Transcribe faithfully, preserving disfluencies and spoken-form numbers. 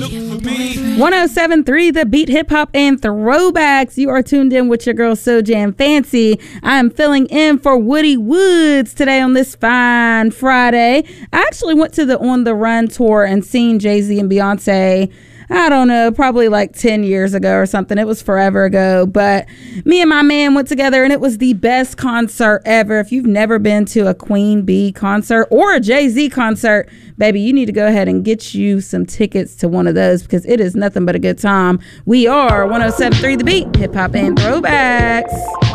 one oh seven point three The Beat, hip hop and throwbacks. You are tuned in with your girl So Jam Fancy. I am filling in for Woody Woods today on this fine Friday. I actually went to the On the Run tour and seen Jay-Z and Beyonce, I don't know, probably like ten years ago or something. It was forever ago. But me and my man went together and it was the best concert ever. If you've never been to a Queen Bee concert or a Jay-Z concert, baby, you need to go ahead and get you some tickets to one of those because it is nothing but a good time. We are one oh seven point three The Beat, hip hop and throwbacks.